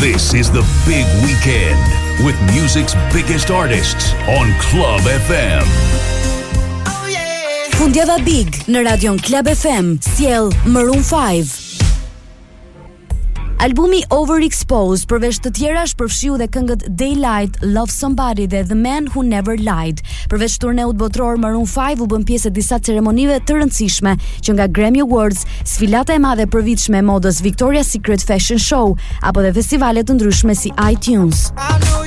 This is the big weekend with music's biggest artists on Club FM. Fundjava Big në Radion Club FM sjell Maroon 5. Albumi Overexposed përveç të tjera shpërfshiu dhe këngët Daylight, Love Somebody dhe The Man Who Never Lied. Përveç turneut botror, Maroon 5 u bën pjesë e disa ceremonive të rëndësishme që nga Grammy Awards, sfilata e madhe përvitshme e modës Victoria's Secret Fashion Show apo dhe festivale të ndryshme si iTunes.